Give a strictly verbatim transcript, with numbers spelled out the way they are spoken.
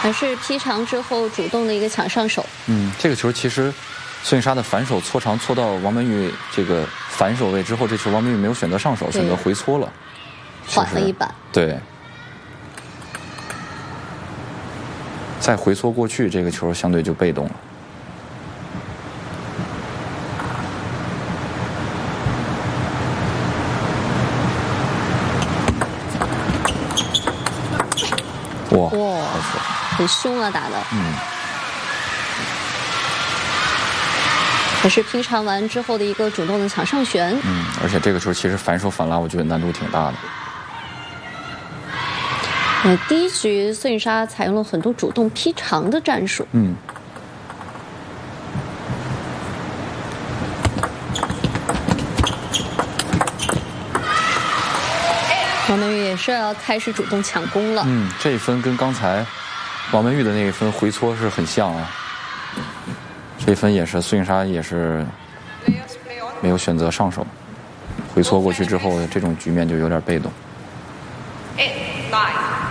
而是劈长之后主动的一个抢上手。 嗯，这个球其实孙颖莎的反手搓长搓到王曼玉这个反手位之后，这球王曼玉没有选择上手，选择回搓了， 缓了一板。 对。再回搓过去，这个球相对就被动了。哇哇， 很凶啊，打的。 嗯。 可是劈长完之后的一个主动的抢上旋。 嗯，而且这个球其实反手反拉，我觉得难度挺大的。 呃，第一局孙颖莎采用了很多主动劈长的战术。 嗯。 王曼玉也是要开始主动抢攻了。 嗯，这一分跟刚才王曼玉的那一分回搓是很像啊。这一分也是孙颖莎也是没有选择上手，回搓过去之后，这种局面就有点被动。 eight nine